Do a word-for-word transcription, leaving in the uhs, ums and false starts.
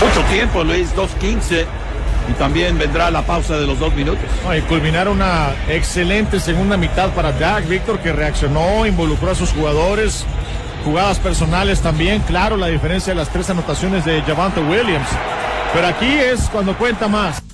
Mucho tiempo, Luis, dos quince. Y también vendrá la pausa de los dos minutos. No, y culminar una excelente segunda mitad para Dak, Víctor, que reaccionó, involucró a sus jugadores, jugadas personales también. Claro, la diferencia de las tres anotaciones de Javonte Williams. Pero aquí es cuando cuenta más.